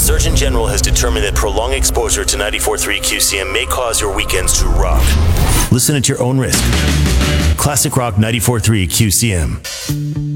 Surgeon General has determined that prolonged exposure to 94.3 QCM may cause your weekends to rock. Listen at your own risk. Classic Rock 94.3 QCM.